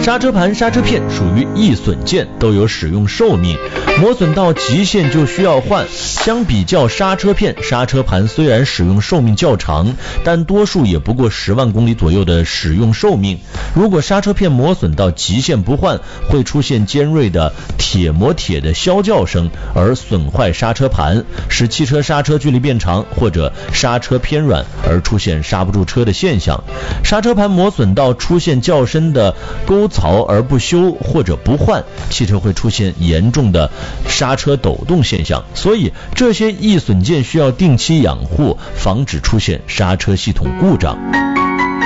刹车盘、刹车片属于易损件，都有使用寿命，磨损到极限就需要换。相比较刹车片、刹车盘虽然使用寿命较长，但多数也不过10万公里左右的使用寿命。如果刹车片磨损到极限不换，会出现尖锐的铁磨铁的啸叫声，而损坏刹车盘，使汽车刹车距离变长，或者刹车偏软而出现刹不住车的现象。刹车盘磨损到出现较深的沟槽而不修或者不换，汽车会出现严重的刹车抖动现象。所以这些易损件需要定期养护，防止出现刹车系统故障。